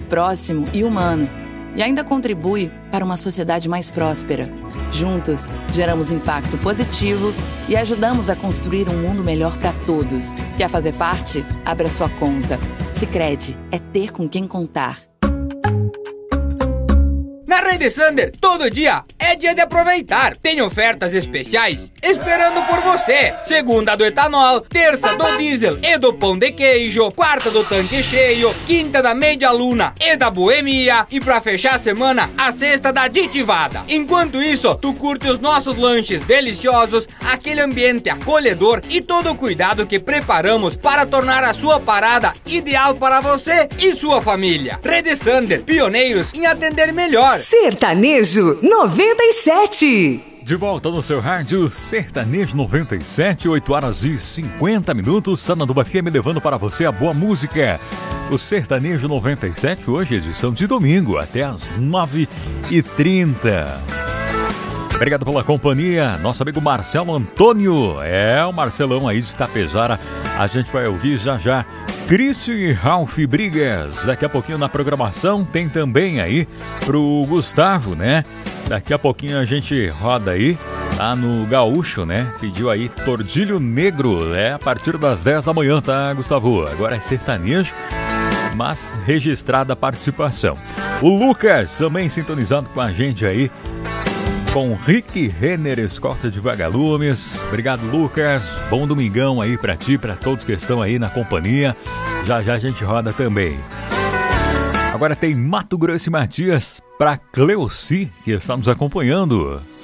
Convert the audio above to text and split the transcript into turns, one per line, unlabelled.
próximo e humano, e ainda contribui para uma sociedade mais próspera. Juntos, geramos impacto positivo e ajudamos a construir um mundo melhor para todos. Quer fazer parte? Abra sua conta. Sicredi é ter com quem contar.
Na Rede Sander, todo dia é dia de aproveitar. Tem ofertas especiais esperando por você. Segunda do etanol, terça do diesel e do pão de queijo, quarta do tanque cheio, quinta da meia luna e da boemia e pra fechar a semana, a sexta da aditivada. Enquanto isso, tu curte os nossos lanches deliciosos, aquele ambiente acolhedor e todo o cuidado que preparamos para tornar a sua parada ideal para você e sua família. Rede Sander, pioneiros em atender melhor.
Sertanejo 97.
De volta no seu rádio Sertanejo 97, 8 horas e 50 minutos. Sananduba FM levando para você a boa música. O Sertanejo 97, hoje, edição de domingo, até as 9h30. Obrigado pela companhia, nosso amigo Marcelo Antônio. O Marcelão aí de Itapejara. A gente vai ouvir já Cristian e Ralph Brigas. Daqui a pouquinho na programação tem também aí pro Gustavo, né? Daqui a pouquinho a gente roda aí lá no Gaúcho, né? Pediu aí Tordilho Negro, a partir das 10 da manhã, tá, Gustavo? Agora é sertanejo, mas registrada a participação. O Lucas também sintonizado com a gente aí, com Rick Renner, escolta de vagalumes. Obrigado, Lucas. Bom domingão aí pra ti, pra todos que estão aí na companhia. Já a gente roda também. Agora tem Mato Grosso e Matias pra Cleuci, que está nos acompanhando.